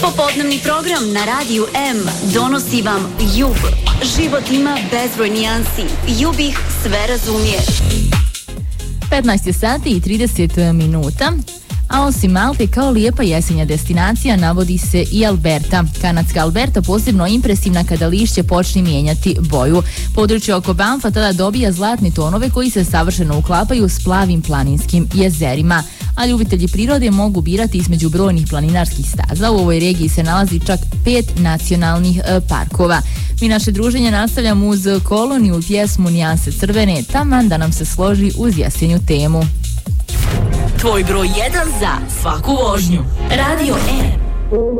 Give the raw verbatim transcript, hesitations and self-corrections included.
Popodnevni program na Radiju M donosi vam Jub. Život ima bezbroj nijansi. Jub ih sve razumije. petnaest je sati i trideset minuta. A osim Malte, kao lijepa jesenja destinacija navodi se i Alberta. Kanadska Alberta posebno impresivna kada lišće počne mijenjati boju. Područje oko Banfa tada dobija zlatne tonove koji se savršeno uklapaju s plavim planinskim jezerima. A ljubitelji prirode mogu birati između brojnih planinarskih staza. U ovoj regiji se nalazi čak pet nacionalnih e, parkova. Mi naše druženje nastavljamo uz koloniju u pjesmu Nijanse crvene, taman da nam se složi uz jesenju temu. Tvoj broj jedan za svaku vožnju. Radio M.